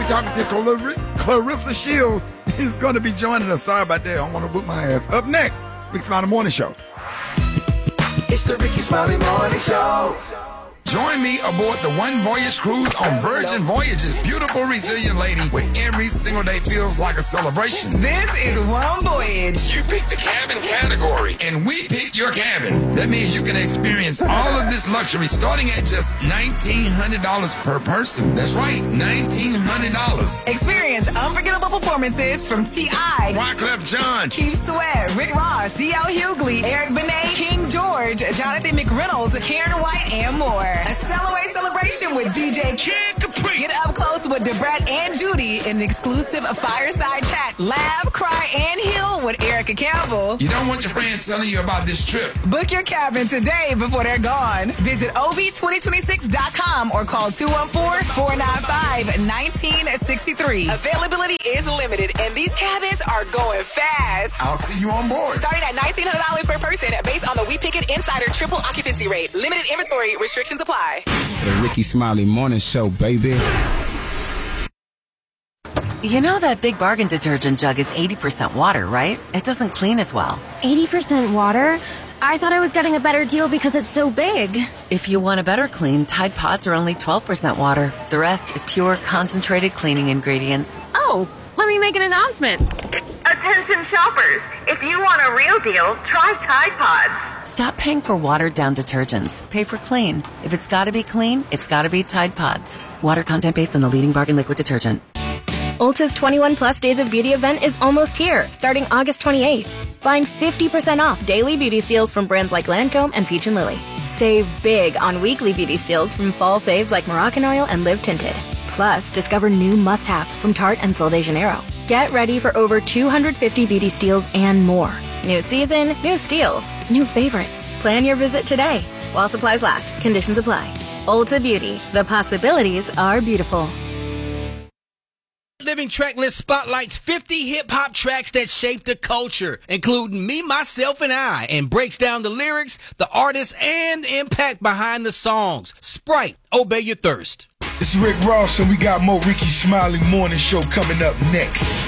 talking to Clarissa Shields. Is going to be joining us. Sorry about that. I don't want to book my ass. Up next, Ricky Smiley Morning Show. It's the Ricky Smiley Morning Show. Join me aboard the One Voyage cruise on Virgin Voyages. Beautiful, resilient lady, where every single day feels like a celebration. This is One Voyage. You pick the cabin category, and we pick your cabin. That means you can experience all of this luxury starting at just $1,900 per person. That's right, $1,900. Experience unforgettable performances from T.I., Wyclef Jean, Keith Sweat, Rick Ross, D.L. Hughley, Eric Benet, King George, Jonathan McReynolds, Karen White, and more. A Cellaway celebration with DJ Kid Capri. Get up close with Debrat and Judy in an exclusive fireside chat. Laugh, cry, and heal with Erica Campbell. You don't want your friends telling you about this trip. Book your cabin today before they're gone. Visit OV2026.com or call 214-495-1963. Availability is limited, and these cabins are going fast. I'll see you on board. Starting at $1,900 per person based on the We Pick It Insider triple occupancy rate. Limited inventory restrictions apply. The Ricky Smiley Morning Show, baby. You know that Big Bargain detergent jug is 80% water, right? It doesn't clean as well. 80% water? I thought I was getting a better deal because it's so big. If you want a better clean, Tide Pods are only 12% water. The rest is pure, concentrated cleaning ingredients. Oh, let me make an announcement. Attention shoppers, if you want a real deal, try Tide Pods. Stop paying for watered-down detergents. Pay for clean. If it's gotta be clean, it's gotta be Tide Pods. Water content based on the leading bargain liquid detergent. Ulta's 21 Plus Days of Beauty event is almost here, starting August 28th. Find 50% off daily beauty steals from brands like Lancome and Peach & Lily. Save big on weekly beauty steals from fall faves like Moroccan Oil and Live Tinted. Plus, discover new must-haves from Tarte and Sol de Janeiro. Get ready for over 250 beauty steals and more. New season, new steals, new favorites. Plan your visit today. While supplies last, conditions apply. Ulta Beauty. The possibilities are beautiful. Living Track List spotlights 50 hip-hop tracks that shaped the culture, including Me, Myself, and I, and breaks down the lyrics, the artists, and the impact behind the songs. Sprite, Obey Your Thirst. This is Rick Ross, and we got more Ricky Smiley Morning Show coming up next.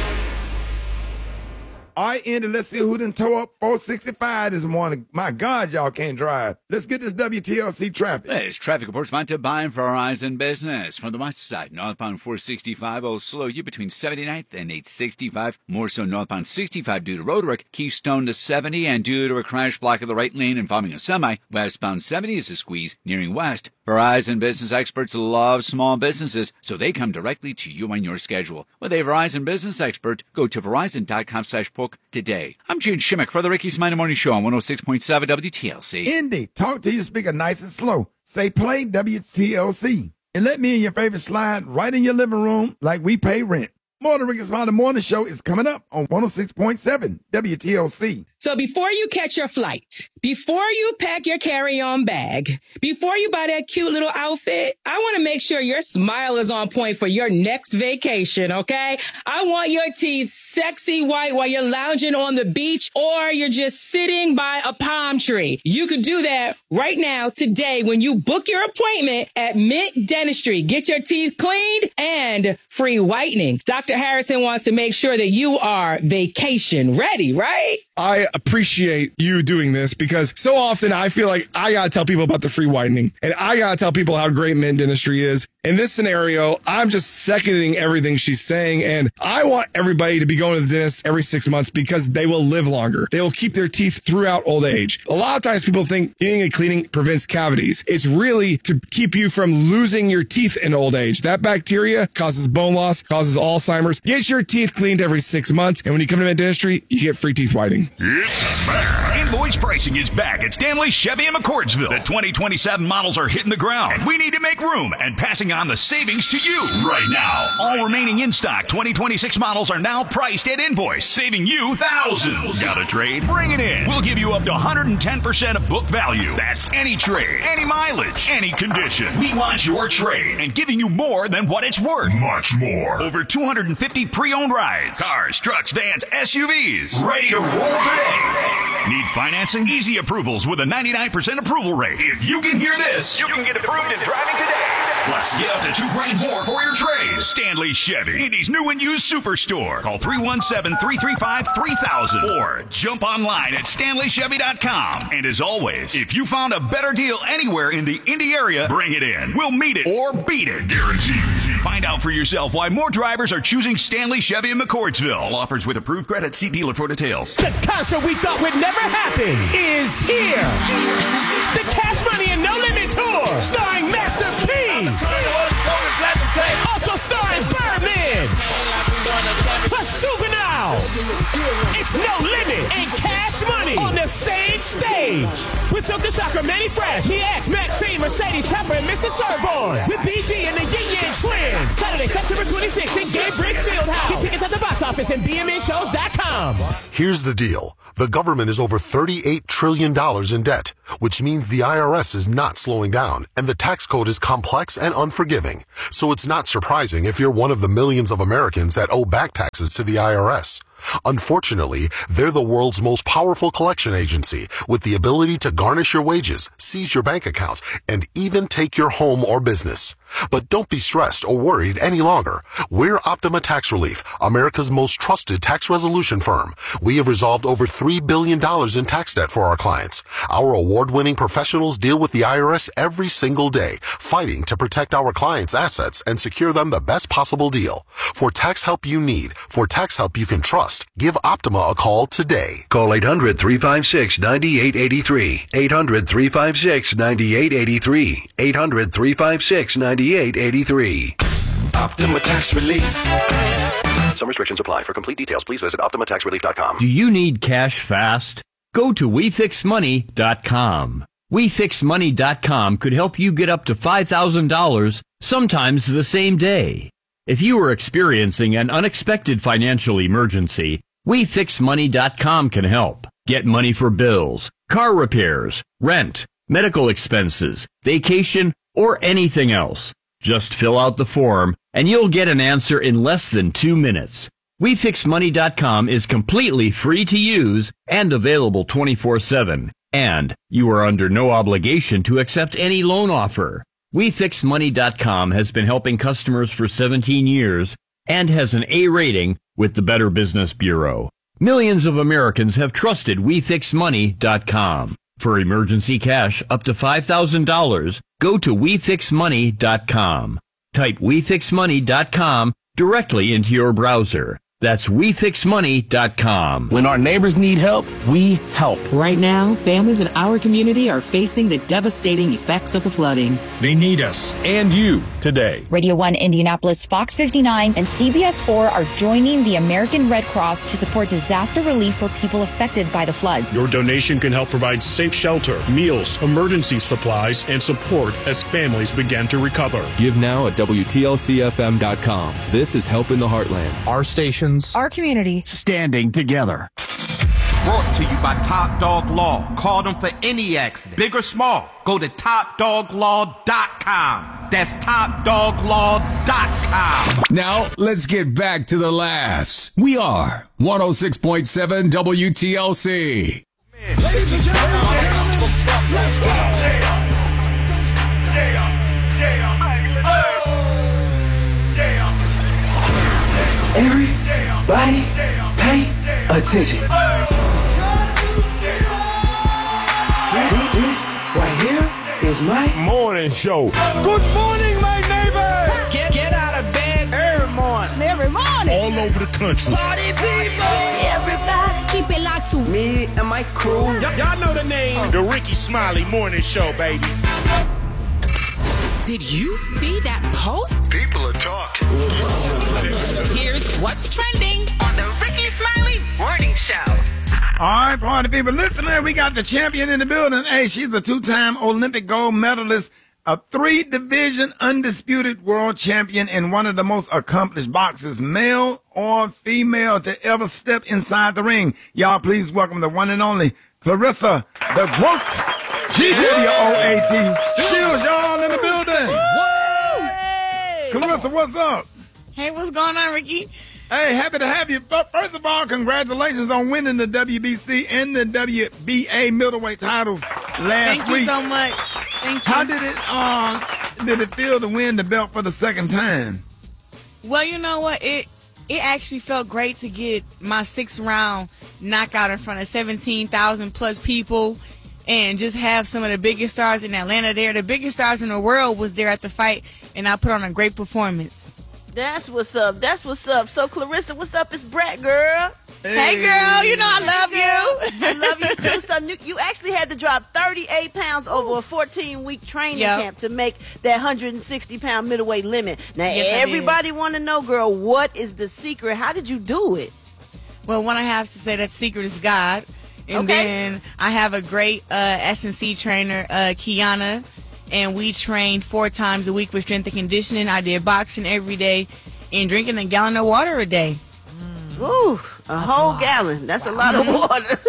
All right, Andy, let's see who done tore up 465 this morning. My God, y'all can't drive. Let's get this WTLC traffic. There's traffic reports sponsored by Verizon Business. From the west side, northbound 465 will slow you between 79th and 865. More so northbound 65 due to road work. Keystone to 70, and due to a crash block of the right lane involving a semi, westbound 70 is a squeeze nearing west. Verizon Business experts love small businesses, so they come directly to you on your schedule. With a Verizon Business expert, go to verizon.com/book today. I'm Gene Shimmick for the Ricky Smiley Morning Show on 106.7 WTLC. Indy, talk to your speaker nice and slow. Say play WTLC. And let me in your favorite slide right in your living room like we pay rent. More of the Ricky Smiley Morning Show is coming up on 106.7 WTLC. So before you catch your flight, before you pack your carry-on bag, before you buy that cute little outfit, I want to make sure your smile is on point for your next vacation, okay? I want your teeth sexy white while you're lounging on the beach or you're just sitting by a palm tree. You could do that right now, today, when you book your appointment at Mint Dentistry. Get your teeth cleaned and free whitening. Dr. Harrison wants to make sure that you are vacation ready, right? I appreciate you doing this because so often I feel like I got to tell people about the free whitening and I got to tell people how great Mint Dentistry is. In this scenario, I'm just seconding everything she's saying, and I want everybody to be going to the dentist every 6 months because they will live longer. They will keep their teeth throughout old age. A lot of times people think getting a cleaning prevents cavities. It's really to keep you from losing your teeth in old age. That bacteria causes bone loss, causes Alzheimer's. Get your teeth cleaned every 6 months, and when you come to Mint Dentistry, you get free teeth whitening. It's back. Invoice pricing is back at Stanley Chevy in McCordsville. The 2027 models are hitting the ground, and we need to make room and passing on the savings to you right now. All remaining in stock 2026 models are now priced at invoice, saving you thousands. Got a trade? Bring it in. We'll give you up to 110% of book value. That's any trade, any mileage, any condition. We want your trade and giving you more than what it's worth. Much more. Over 250 pre-owned rides. Cars, trucks, vans, SUVs. Ready to roll today. Need financing? Easy approvals with a 99% approval rate. If you can hear this, you can get approved in driving today. Plus, get up to $2,000 more for your trade. Stanley Chevy, Indy's new and used superstore. Call 317-335-3000 or jump online at StanleyChevy.com. And as always, if you found a better deal anywhere in the Indy area, bring it in. We'll meet it or beat it. Guaranteed. Find out for yourself why more drivers are choosing Stanley Chevy in McCordsville. All offers with approved credit. See dealer for details. The concert we thought would never happen is here. The Cash Money and No Limit Tour, starring Master P. Also starring Birdman. Plus Juvenile. It's No Limit and Cash Money on the same stage. With Silk the Shocker, Manny Fresh, PX, Matt P, Mercedes Pepper, and Mr. Servon. With BG and the Yin Yang Twins. Saturday, September 26th in Game Bricks Fieldhouse. Get tickets at the box office and bmnshows.com. Here's the deal. The government is over $38 trillion in debt, which means the IRS is not slowing down, and the tax code is complex and unforgiving. So it's not surprising if you're one of the millions of Americans that owe back taxes to the IRS. Unfortunately, they're the world's most powerful collection agency with the ability to garnish your wages, seize your bank account, and even take your home or business. But don't be stressed or worried any longer. We're Optima Tax Relief, America's most trusted tax resolution firm. We have resolved over $3 billion in tax debt for our clients. Our award-winning professionals deal with the IRS every single day, fighting to protect our clients' assets and secure them the best possible deal. For tax help you need, for tax help you can trust, give Optima a call today. Call 800-356-9883. 800-356-9883. 800-356-9883. Optima Tax Relief. Some restrictions apply. For complete details, please visit OptimaTaxRelief.com. Do you need cash fast? Go to WeFixMoney.com. WeFixMoney.com could help you get up to $5,000, sometimes the same day. If you are experiencing an unexpected financial emergency, WeFixMoney.com can help. Get money for bills, car repairs, rent, medical expenses, vacation, or anything else. Just fill out the form, and you'll get an answer in less than 2 minutes. WeFixMoney.com is completely free to use and available 24/7. And you are under no obligation to accept any loan offer. WeFixMoney.com has been helping customers for 17 years and has an A rating with the Better Business Bureau. Millions of Americans have trusted WeFixMoney.com. For emergency cash up to $5,000, go to WeFixMoney.com. Type WeFixMoney.com directly into your browser. That's WeFixMoney.com. When our neighbors need help, we help. Right now, families in our community are facing the devastating effects of the flooding. They need us and you today. Radio 1 Indianapolis, Fox 59, and CBS 4 are joining the American Red Cross to support disaster relief for people affected by the floods. Your donation can help provide safe shelter, meals, emergency supplies, and support as families begin to recover. Give now at WTLCFM.com. This is Help in the Heartland. Our station, our community, standing together. Brought to you by Top Dog Law. Call them for any accident, big or small. Go to TopDogLaw.com. That's TopDogLaw.com. Now, let's get back to the laughs. We are 106.7 WTLC. Ladies and gentlemen, let's go. Everybody pay attention. This right here is my morning show. Good morning, my neighbor. Get out of bed every morning. Every morning. All over the country. Party people. Everybody keep it locked to Me and my crew. Y'all know the name. The Ricky Smiley Morning Show, baby. Did you see that post? People are talking. Here's what's trending on the Ricky Smiley Morning Show. All right, party people. Listen, man, we got the champion in the building. Hey, she's a 2-time Olympic gold medalist, a 3-division undisputed world champion, and one of the most accomplished boxers, male or female, to ever step inside the ring. Y'all, please welcome the one and only Claressa the Goat. GWOAT. Shields, y'all in the building. Claressa, what's up? Hey, what's going on, Ricky? Hey, happy to have you. But first of all, congratulations on winning the WBC and the WBA middleweight titles last week. Thank you so much. Thank you. How did it did it feel to win the belt for the second time? Well, you know what? It actually felt great to get my 6th round knockout in front of 17,000 plus people and just have some of the biggest stars in Atlanta there. The biggest stars in the world was there at the fight, and I put on a great performance. That's what's up. That's what's up. So, Clarissa, what's up? It's Brett, girl. Hey, girl. You know I love you. I love you, too. So, you actually had to drop 38 pounds over a 14-week training camp to make that 160-pound middleweight limit. Now, everybody want to know, girl, what is the secret? How did you do it? Well, one, I have to say that secret is God. And then I have a great S&C trainer, Kiana. And we trained 4 times a week for strength and conditioning. I did boxing every day and drinking a gallon of water a day. Ooh, a whole gallon. That's a lot of water.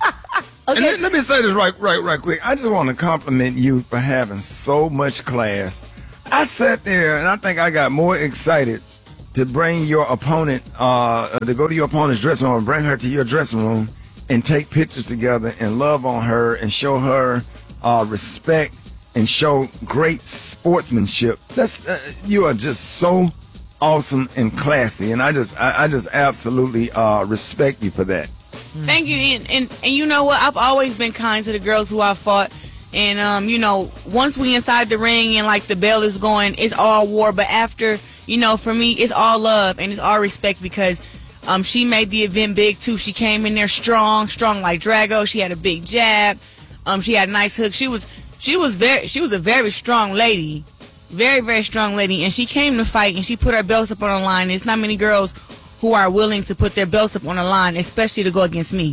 And let me say this right quick. I just want to compliment you for having so much class. I sat there and I think I got more excited to bring your opponent, to go to your opponent's dressing room and bring her to your dressing room and take pictures together and love on her and show her respect and show great sportsmanship. You are just so awesome and classy, and I just absolutely respect you for that. Thank you, and you know what? I've always been kind to the girls who I fought, and you know, once we inside the ring and like the bell is going, it's all war. But after, you know, for me, it's all love and it's all respect because she made the event big too. She came in there strong like Drago. She had a big jab. She had a nice hook. She was a very strong lady, very, very strong lady, and she came to fight and she put her belts up on the line. There's not many girls who are willing to put their belts up on the line, especially to go against me.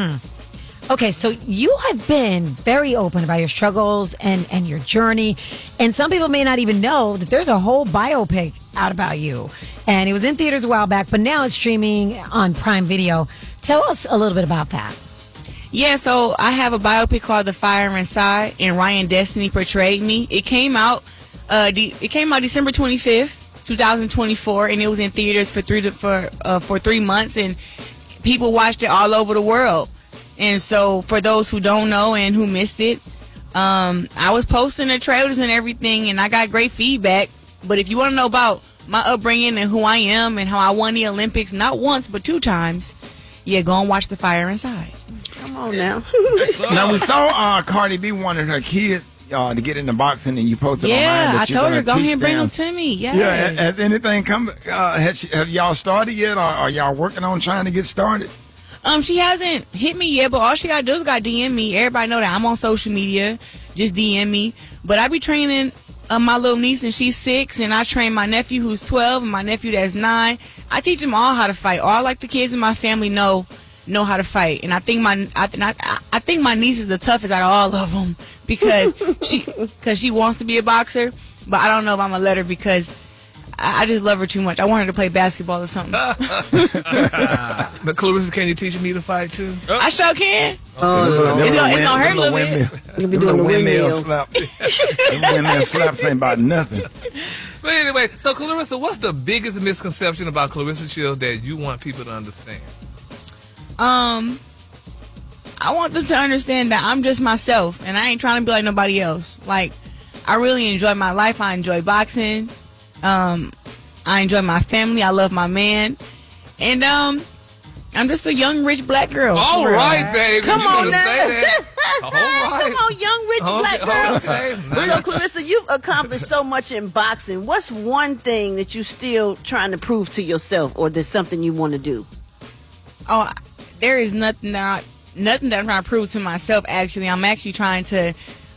Okay, so you have been very open about your struggles and your journey, and some people may not even know that there's a whole biopic out about you, and it was in theaters a while back, but now it's streaming on Prime Video. Tell us a little bit about that. Yeah, so I have a biopic called The Fire Inside, and Ryan Destiny portrayed me. It came out December 25th, 2024, and it was in theaters for 3 months, and people watched it all over the world. And so for those who don't know and who missed it, I was posting the trailers and everything, and I got great feedback. But if you want to know about my upbringing and who I am and how I won the Olympics, not once but 2 times, go and watch The Fire Inside. Come on now. Now, we saw Cardi B wanted her kids to get into boxing, and you posted online that I told her, go ahead and bring them to me. Yes. Yeah, has anything come? Have y'all started yet, or are y'all working on trying to get started? She hasn't hit me yet, but all she gotta do is DM me. Everybody know that I'm on social media. Just DM me. But I be training my little niece, and she's 6, and I train my nephew who's 12 and my nephew that's 9. I teach them all how to fight. All like the kids in my family know how to fight, and I think my niece is the toughest out of all of them because she wants to be a boxer, but I don't know if I'm gonna let her because I just love her too much. I want her to play basketball or something. But Clarissa, can you teach me to fight too? I sure can. It's gonna hurt a little bit. You'll be doing the windmill slap. Windmill slaps ain't about nothing. But anyway, so Clarissa, what's the biggest misconception about Clarissa Shields that you want people to understand? I want them to understand that I'm just myself, and I ain't trying to be like nobody else. Like, I really enjoy my life. I enjoy boxing. I enjoy my family. I love my man, and I'm just a young, rich black girl. All right, baby. Come on now. All right. Come on, young, rich black girl. Okay. So, Clarissa, you've accomplished so much in boxing. What's one thing that you still trying to prove to yourself, or there's something you want to do? Oh, there is nothing that I'm trying to prove to myself. Actually, I'm actually trying to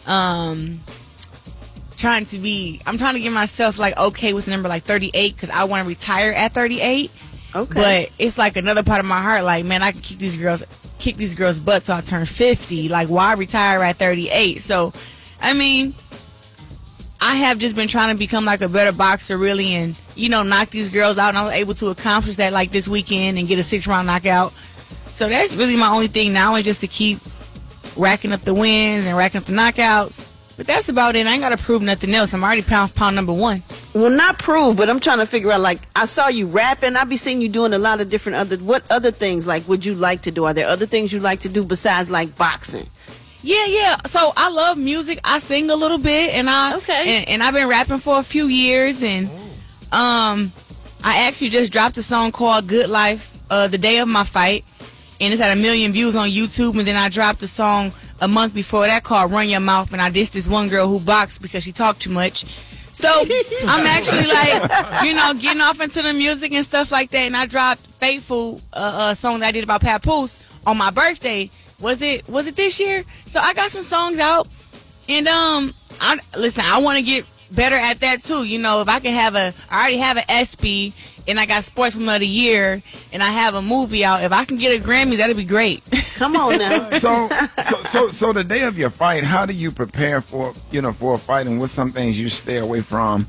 get myself like okay with the number like 38 because I want to retire at 38. Okay. But it's like another part of my heart, like, man, I can kick these girls' butts till I turn 50. Like, why retire at 38? So, I mean, I have just been trying to become like a better boxer, really, and knock these girls out. And I was able to accomplish that like this weekend and get a 6-round knockout. So that's really my only thing now, is just to keep racking up the wins and racking up the knockouts. But that's about it. I ain't got to prove nothing else. I'm already pound number 1. Well, not prove, but I'm trying to figure out, like, I saw you rapping. I be seeing you doing a lot of different what other things, like, would you like to do? Are there other things you like to do besides, like, boxing? Yeah. So I love music. I sing a little bit, and I've been rapping for a few years, and I actually just dropped a song called "Good Life" the day of my fight, and it's had 1 million views on YouTube. And then I dropped a song a month before that called "Run Your Mouth," and I dissed this one girl who boxed because she talked too much. So I'm actually getting off into the music and stuff like that. And I dropped "Faithful," a song that I did about Papoose on my birthday. Was it this year? So I got some songs out, and I want to get better at that too. If I can I already have an ESPY, and I got Sportsman of the Year, and I have a movie out. If I can get a Grammy, that'd be great. Come on now. So the day of your fight, how do you prepare for a fight, and what's some things you stay away from?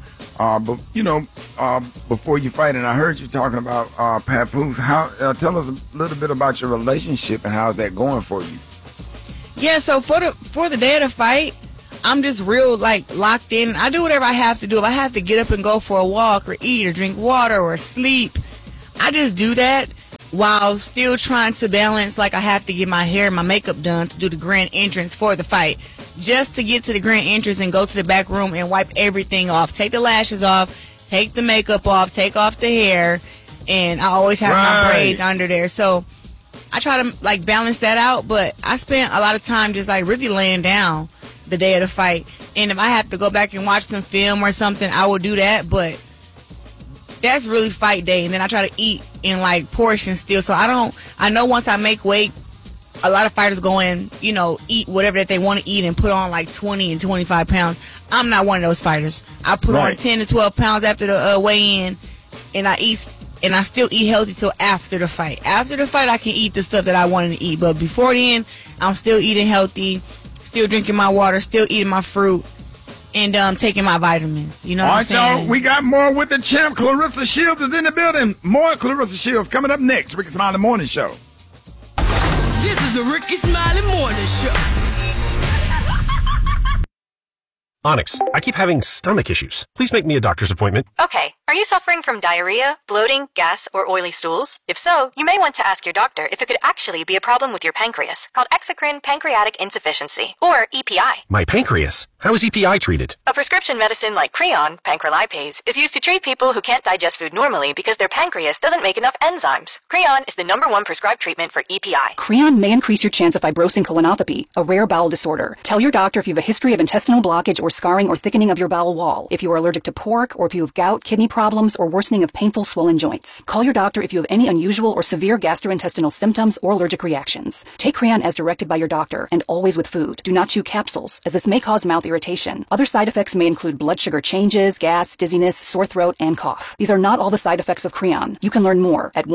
Before you fight, and I heard you talking about Papoose. Tell us a little bit about your relationship and how's that going for you? Yeah, so for the day of the fight, I'm just real locked in. I do whatever I have to do. If I have to get up and go for a walk or eat or drink water or sleep, I just do that while still trying to balance. I have to get my hair and my makeup done to do the grand entrance for the fight. Just to get to the grand entrance and go to the back room and wipe everything off. Take the lashes off, take the makeup off, take off the hair, and I always have my braids under there. So I try to balance that out, but I spent a lot of time just really laying down the day of the fight. And if I have to go back and watch some film or something, I will do that, but that's really fight day. And then I try to eat in portions still. So I know once I make weight, a lot of fighters go in, eat whatever that they want to eat and put on 20 and 25 pounds. I'm not one of those fighters. I put on 10 to 12 pounds after the weigh-in, and I still eat healthy till after the fight. After the fight, I can eat the stuff that I wanted to eat. But before then, I'm still eating healthy, still drinking my water, still eating my fruit, and taking my vitamins. You know what I'm saying? All right, y'all. We got more with the champ. Clarissa Shields is in the building. More Clarissa Shields coming up next. Ricky Smiley Morning Show. This is the Ricky Smiley Morning Show. Onyx, I keep having stomach issues. Please make me a doctor's appointment. Okay. Are you suffering from diarrhea, bloating, gas, or oily stools? If so, you may want to ask your doctor if it could actually be a problem with your pancreas, called exocrine pancreatic insufficiency, or EPI. My pancreas? How is EPI treated? A prescription medicine like Creon, pancrelipase, is used to treat people who can't digest food normally because their pancreas doesn't make enough enzymes. Creon is the #1 prescribed treatment for EPI. Creon may increase your chance of fibrosing colonopathy, a rare bowel disorder. Tell your doctor if you have a history of intestinal blockage or scarring or thickening of your bowel wall, if you are allergic to pork, or if you have gout, kidney problems, or worsening of painful swollen joints. Call your doctor if you have any unusual or severe gastrointestinal symptoms or allergic reactions. Take Creon as directed by your doctor, and always with food. Do not chew capsules, as this may cause mouth irritation. Other side effects may include blood sugar changes, gas, dizziness, sore throat, and cough. These are not all the side effects of Creon. You can learn more at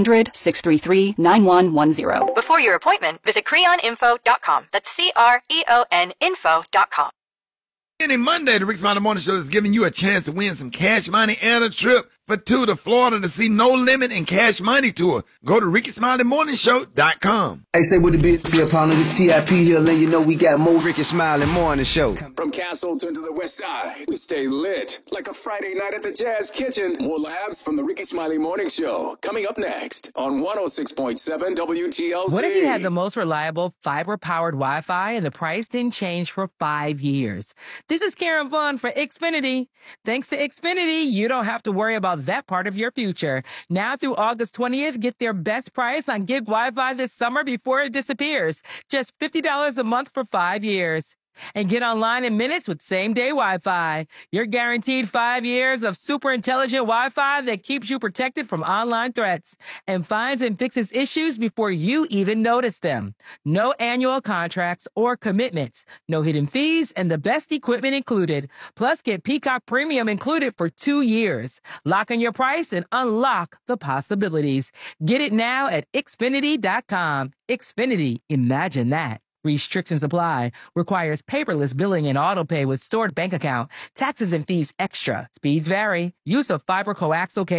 1-800-633-9110. Before your appointment, visit creoninfo.com. That's CREON info.com. Any Monday, the Rick Smiley Morning Show is giving you a chance to win some cash money and a trip for two to Florida to see No Limit and Cash Money Tour. Go to RickySmileyMorningShow.com. Hey, say what the bitch here, pound of the TIP here, letting you know we got more Ricky Smiley Morning Show. From Castleton to the west side, we stay lit like a Friday night at the Jazz Kitchen. More laughs from the Ricky Smiley Morning Show coming up next on 106.7 WTLC. What if you had the most reliable fiber-powered Wi-Fi and the price didn't change for 5 years? This is Karen Vaughn for Xfinity. Thanks to Xfinity, you don't have to worry about that part of your future. Now through August 20th, get their best price on gig Wi-Fi this summer before it disappears. Just $50 a month for 5 years. And get online in minutes with same-day Wi-Fi. You're guaranteed 5 years of super intelligent Wi-Fi that keeps you protected from online threats and finds and fixes issues before you even notice them. No annual contracts or commitments. No hidden fees and the best equipment included. Plus, get Peacock Premium included for 2 years. Lock in your price and unlock the possibilities. Get it now at Xfinity.com. Xfinity, imagine that. Restrictions apply. Requires paperless billing and auto pay with stored bank account. Taxes and fees extra. Speeds vary. Use of fiber coaxial cable.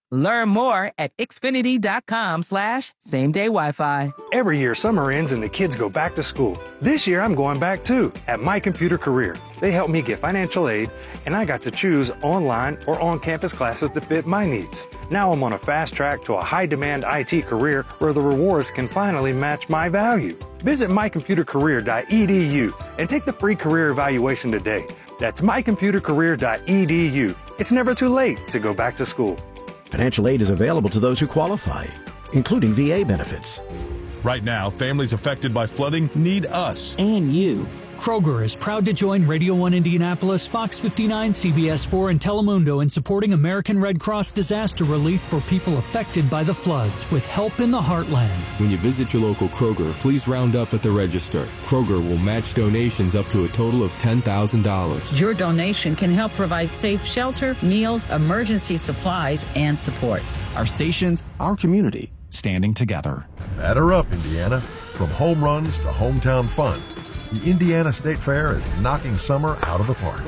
Learn more at Xfinity.com/same-day Wi-Fi. Every year, summer ends and the kids go back to school. This year, I'm going back too at My Computer Career. They helped me get financial aid, and I got to choose online or on-campus classes to fit my needs. Now I'm on a fast track to a high-demand IT career where the rewards can finally match my value. Visit mycomputercareer.edu and take the free career evaluation today. That's mycomputercareer.edu. It's never too late to go back to school. Financial aid is available to those who qualify, including VA benefits. Right now, families affected by flooding need us. And you. Kroger is proud to join Radio 1 Indianapolis, Fox 59, CBS 4, and Telemundo in supporting American Red Cross disaster relief for people affected by the floods with Help in the Heartland. When you visit your local Kroger, please round up at the register. Kroger will match donations up to a total of $10,000. Your donation can help provide safe shelter, meals, emergency supplies, and support. Our stations, our community, standing together. Batter up, Indiana. From home runs to hometown fun, the Indiana State Fair is knocking summer out of the park.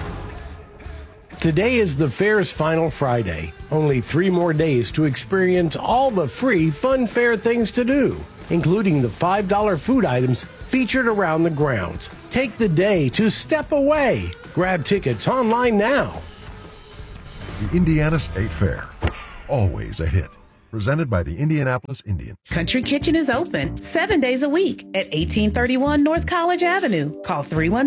Today is the fair's final Friday. Only 3 more days to experience all the free fun fair things to do, including the $5 food items featured around the grounds. Take the day to step away. Grab tickets online now. The Indiana State Fair, always a hit. Presented by the Indianapolis Indians. Country Kitchen is open 7 days a week at 1831 North College Avenue. Call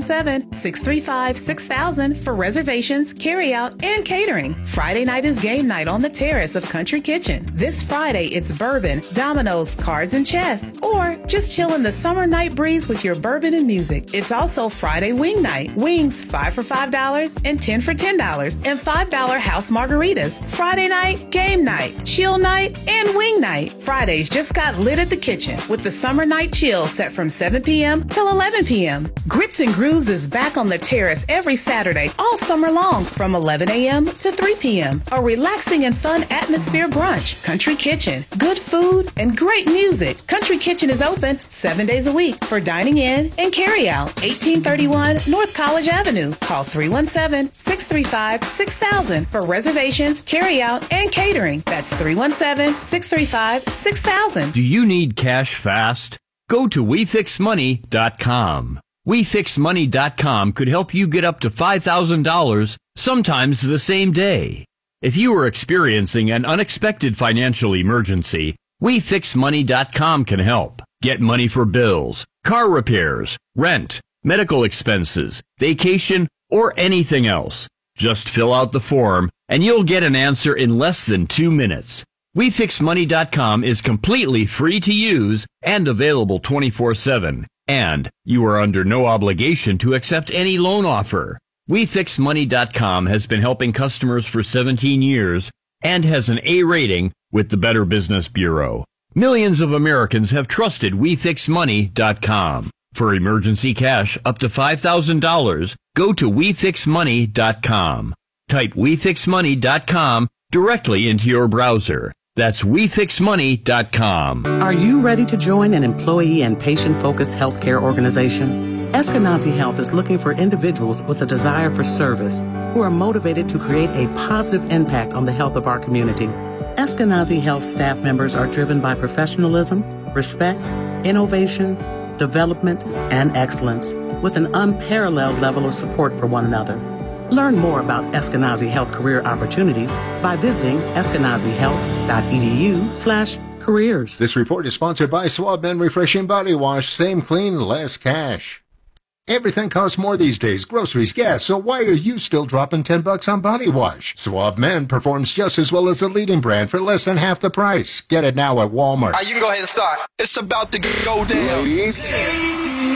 317-635-6000 for reservations, carryout, and catering. Friday night is game night on the terrace of Country Kitchen. This Friday, it's bourbon, dominoes, cards, and chess. Or just chill in the summer night breeze with your bourbon and music. It's also Friday wing night. Wings, 5 for $5 and 10 for $10. And $5 house margaritas. Friday night, game night, chill night, and wing night. Fridays just got lit at the kitchen with the summer night chill set from 7 p.m. till 11 p.m. Grits and Grooves is back on the terrace every Saturday all summer long from 11 a.m. to 3 p.m. A relaxing and fun atmosphere brunch. Country Kitchen. Good food and great music. Country Kitchen is open 7 days a week for dining in and carry out. 1831 North College Avenue. Call 317-635-6000 for reservations, carry out, and catering. That's 317-635-6000. Do you need cash fast? Go to WeFixMoney.com. WeFixMoney.com could help you get up to $5,000, sometimes the same day. If you are experiencing an unexpected financial emergency, WeFixMoney.com can help. Get money for bills, car repairs, rent, medical expenses, vacation, or anything else. Just fill out the form, and you'll get an answer in less than 2 minutes. WeFixMoney.com is completely free to use and available 24/7. And you are under no obligation to accept any loan offer. WeFixMoney.com has been helping customers for 17 years and has an A rating with the Better Business Bureau. Millions of Americans have trusted WeFixMoney.com. For emergency cash up to $5,000, go to WeFixMoney.com. Type WeFixMoney.com directly into your browser. That's WeFixMoney.com. Are you ready to join an employee and patient-focused healthcare organization? Eskenazi Health is looking for individuals with a desire for service who are motivated to create a positive impact on the health of our community. Eskenazi Health staff members are driven by professionalism, respect, innovation, development, and excellence, with an unparalleled level of support for one another. Learn more about Eskenazi Health career opportunities by visiting eskenazihealth.edu/careers. This report is sponsored by Suave Men Refreshing Body Wash. Same clean, less cash. Everything costs more these days, groceries, gas, so why are you still dropping $10 on body wash? Suave Men performs just as well as the leading brand for less than half the price. Get it now at Walmart. You can go ahead and start. It's about to go down. Ladies.